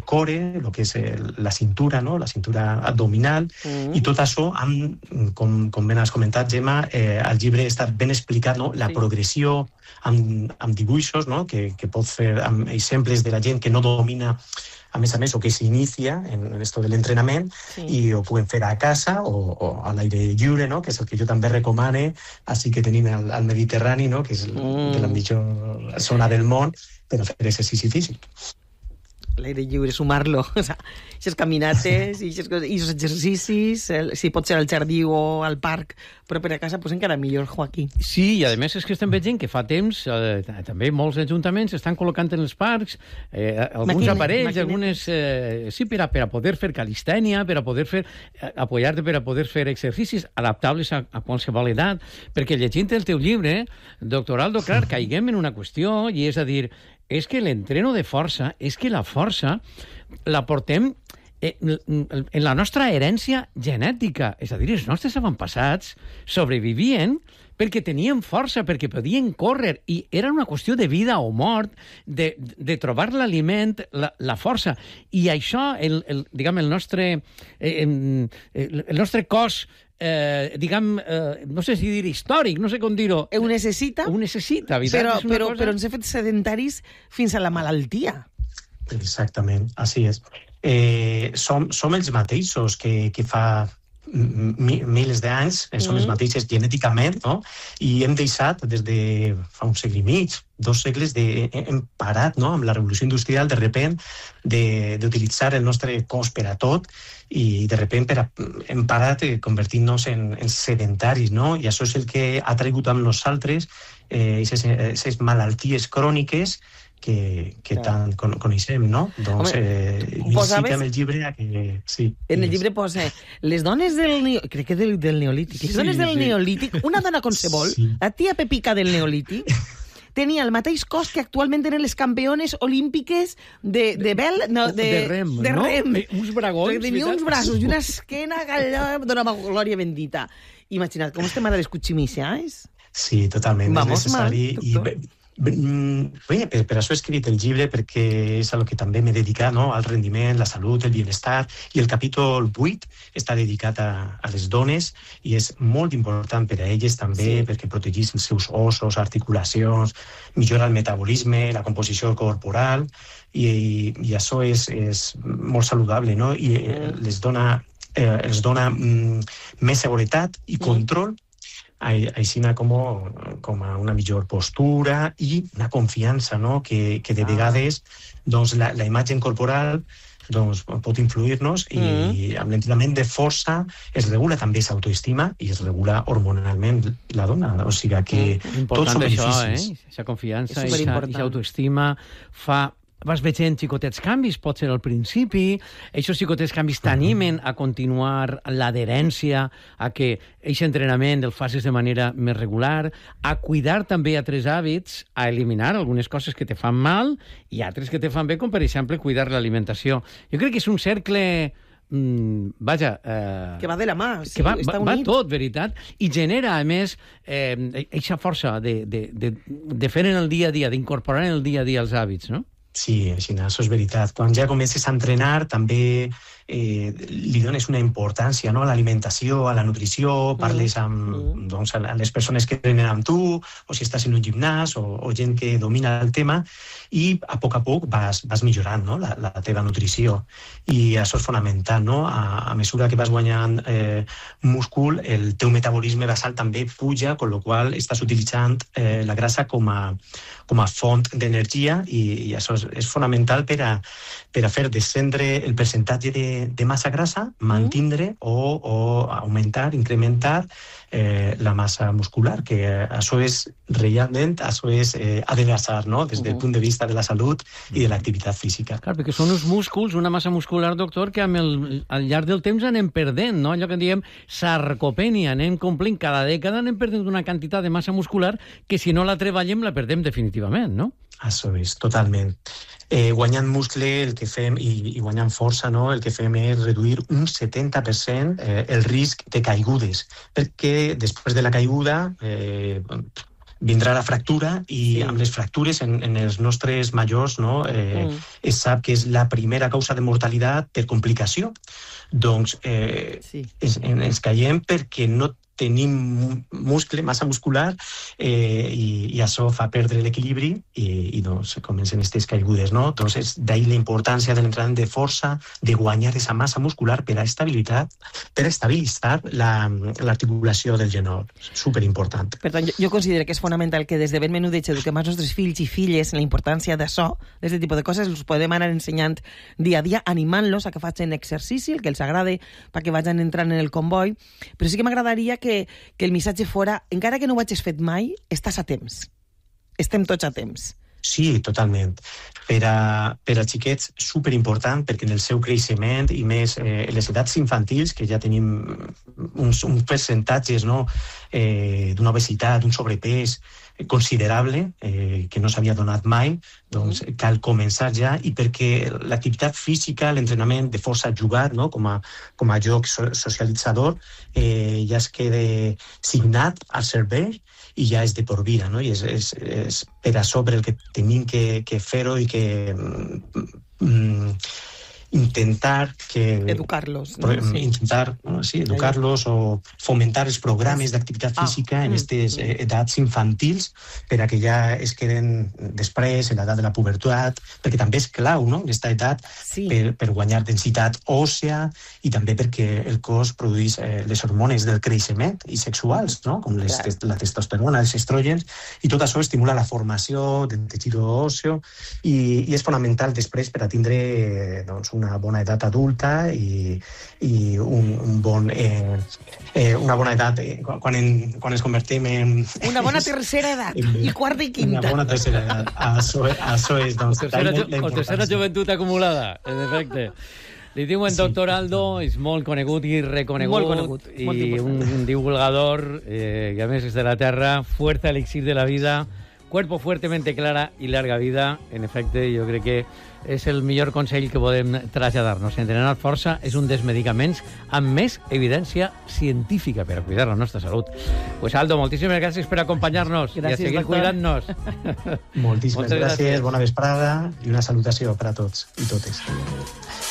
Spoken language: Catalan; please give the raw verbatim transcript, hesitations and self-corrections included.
core, el que és el, la cintura, no? La cintura abdominal, mm. i tot això, amb, com, com ben has comentat, Gemma, eh, el llibre està ben explicat, no? La sí. progressió amb, amb dibuixos, no? que, que pot fer amb exemples de la gent que no domina, a més a més, o que s'inicia en, en esto de l'entrenament, sí. i ho puguem fer a casa o, o a l'aire lliure, no? Que és el que jo també recomane, així que tenim el, el Mediterrani, no? Que és el, mm. de la millor zona del món per fer exercici físic. L'aire lliure, sumar-lo. O sea, aquestes caminates i aquests exercicis, el, si pot ser al jardí o al parc, però per a casa, pues encara millor, Joaquín. Sí, i a més és que estem veient que fa temps, eh, també molts ajuntaments estan col·locant en els parcs eh, alguns Maquine, aparells, maquinetes. algunes... Eh, sí, per a, per a poder fer calistènia, per a poder fer... Eh, apoyar-te per a poder fer exercicis adaptables a, a qualsevol edat, perquè llegint el teu llibre, doctor Aldo, clar, caiguem en una qüestió, i és a dir, és que l'entreno de força, és que la força la portem en la nostra herència genètica. És a dir, els nostres avantpassats sobrevivien perquè tenien força, perquè podien córrer, i era una qüestió de vida o mort, de, de trobar l'aliment, la, la força. I això, el, el, diguem, el nostre, eh, el nostre cos, eh, diguem, eh, no sé si dir històric, no sé com dir-ho. Ho necessita. Ho necessita, veritat? Però, però, cosa... però ens hem fet sedentaris fins a la malaltia. Exactament, així és. Eh, som, som els mateixos que, que fa mi, milers d'anys, eh, som mm. els mateixos genèticament, no? I hem deixat des de fa un segle i mig, dos segles, de, hem parat, no? Amb la revolució industrial, de repent, d'utilitzar el nostre cos per a tot, i de repent per a, hem parat eh, convertint-nos en, en sedentaris, no? I això és el que ha traigut amb nosaltres eh, aquestes malalties cròniques que, que tant con, coneixem, no? Doncs eh, incita en el llibre a que... Sí, en el llibre posa les dones del... Crec que del, del neolític. Les dones sí, del sí. neolític, una dona qualsevol, sí. la tia Pepica del neolític, tenia el mateix cos que actualment tenen les campiones olímpiques de, de vel... No, de, de rem, de no? rem. Eh, uns bragons. Tenia uns braços i una esquena que dona glòria bendita. Imagina't, com estem ara d'escutximixes? Sí, totalment. Vamos, és necessari. mal, I, bé, per, per això he escrit el llibre, perquè és a lo que també m'he dedicat, no? Al rendiment, la salut, el bienestar, i el capítol vuit està dedicat a, a les dones, i és molt important per a elles també, sí. perquè protegeix els seus ossos, articulacions, millora el metabolisme, la composició corporal, i, i, i això és, és molt saludable, no? I mm. les dona, eh, els dona mm, més seguretat i control, mm. així com, com a una millor postura i una confiança, no? que, que de vegades doncs, la, la imatge corporal doncs, pot influir-nos i, mm. i amb l'entrenament de força es regula també l'autoestima i es regula hormonalment la dona. O sigui que mm. tots són beneficis. Eh? Aquesta confiança i aquesta autoestima fa... Vas veient xicotets canvis, pot ser al principi, aquests xicotets canvis t'animen a continuar l'adherència, a que aquest entrenament el facis de manera més regular, a cuidar també altres hàbits, a eliminar algunes coses que te fan mal i altres que te fan bé, com per exemple cuidar l'alimentació. Jo crec que és un cercle... Mm, vaja... Eh, que va de la mà, sí, que va, està va, unit. Va tot, veritat, i genera, a més, aquesta eh, força de, de, de, de fer en el dia a dia, d'incorporar en el dia a dia els hàbits, no? Sí, així, això és veritat. Quan ja comences a entrenar, també eh, li dones una importància, no? A l'alimentació, a la nutrició, parles amb mm. doncs, a les persones que entrenen amb tu, o si estàs en un gimnàs, o, o gent que domina el tema, i a poc a poc vas, vas millorant, no? la, la teva nutrició. I això és fonamental, no? A, a mesura que vas guanyant eh, múscul, el teu metabolisme basal també puja, amb la qual estàs utilitzant eh, la grassa com a, com a font d'energia, i, i això és, és fonamental per a, per a fer descendre el percentatge de, de massa grassa, mantindre mm. o, o augmentar, incrementar eh, la massa muscular, que eh, això és realment, això és eh, adelgaçar, no? Des del punt de vista de la salut i de l'activitat física. Clar, perquè són uns músculs, una massa muscular, doctor, que amb el, al llarg del temps anem perdent, no? Allò que en diem sarcopènia, anem complint cada dècada, anem perdent una quantitat de massa muscular que si no la treballem la perdem definitivament, no? Això és, totalment. Eh, guanyant muscle el que fem i, i guanyant força, no? El que fem és reduir un setanta per cent eh, el risc de caigudes, perquè després de la caiguda eh, vindrà la fractura i sí. amb les fractures en, en els nostres majors, no, eh, mm. es sap que és la primera causa de mortalitat per complicació. Doncs eh, sí. es, ens caiem perquè no tenim muscle, massa muscular, eh, i, i això fa perdre l'equilibri i, i doncs, comencen aquestes caigudes, no? Doncs d'ahir la importància de l'entrenament de força, de guanyar aquesta massa muscular per a estabilitat, per a estabilitzar l'articulació la, del genoll. Superimportant. Per tant, jo, jo considero que és fonamental que des de ben menudets eduquem els nostres fills i filles en la importància d'això, d'aquest tipus de coses, els podem anar ensenyant dia a dia, animant-los a que facin exercici, el que els agrade, perquè vagin entrant en el comboi, però sí que m'agradaria que Que, que el missatge fora, encara que no ho hagis fet mai, estàs a temps. Estem tots a temps. Sí, totalment. Per a, per a xiquets, superimportant, perquè en el seu creixement, i més eh, en les edats infantils, que ja tenim uns, uns percentatges, no, eh, d'una obesitat, d'un sobrepès considerable, eh, que no s'havia donat mai, doncs cal començar ja, i perquè l'activitat física, l'entrenament de força jugat, no, com, a, com a joc socialitzador, eh, ja es queda signat al cervell i ja és de por vida, no? I és, és, és per a sobre el que tenim que, que fer-ho i que mm, intentar que... Educar-los. No? Sí. Intentar no? sí, educar-los o fomentar els programes d'activitat física ah, en aquestes mm, edats infantils per a que ja es queden després, en l'edat de la pubertat, perquè també és clau, no?, aquesta edat sí. per, per guanyar densitat òssea i també perquè el cos produeix eh, les hormones del creixement i sexuals, no?, com les, la testosterona, els estrògens, i tot això estimula la formació del teixit òsseo i, i és fonamental després per a tindre doncs, una bona edat adulta i, i un, un bon, eh, eh, una bona edat eh, quan, en, quan ens convertim en... Una bona tercera edat, en, i quarta i quinta. Una bona tercera edat. Això, això és... Doncs, o tercera, jo, o tercera joventut acumulada, en efecte. Li diuen sí. doctor Aldo, és molt conegut i reconegut, molt conegut, i molt un, un divulgador, eh, que a més és de la Terra, fuerza elixir de la vida, cuerpo fuertemente clara y larga vida. En efecte, jo crec que és el millor consell que podem traslladar-nos. Entrenar força és un dels medicaments amb més evidència científica per a cuidar la nostra salut. Pues Aldo, moltíssimes gràcies per acompanyar-nos i a seguir cuidant-nos. Moltíssimes gràcies, gràcies, bona vesprada i una salutació per a tots i totes.